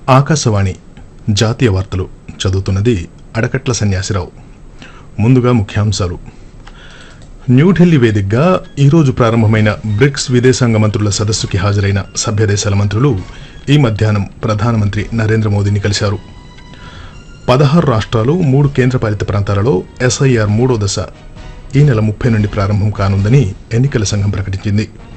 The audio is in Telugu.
ఆకాశవాణి జాతీయ వార్తలు చదువుతున్నది అడకట్ల సన్యాసిరావు. ముందుగా ముఖ్యాంశాలు. న్యూఢిల్లీ వేదికగా ఈరోజు ప్రారంభమైన బ్రిక్స్ విదేశాంగ మంత్రుల సదస్సుకి హాజరైన సభ్యదేశాల మంత్రులు ఈ మధ్యాహ్నం ప్రధానమంత్రి నరేంద్ర మోదీని కలిశారు. 16 రాష్ట్రాలు 3 కేంద్రపాలిత ప్రాంతాలలో ఎస్ఐఆర్ 3వ దశ ఈ నెల 30 నుండి ప్రారంభం కానుందని ఎన్నికల సంఘం ప్రకటించింది.